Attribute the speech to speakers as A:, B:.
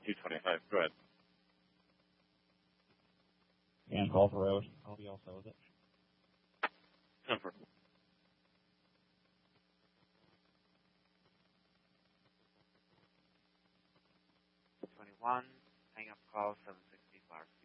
A: 225. Go ahead.
B: And call for road. I'll be all set with it.
A: Confirm.
C: 21, hang up call 760 Clark.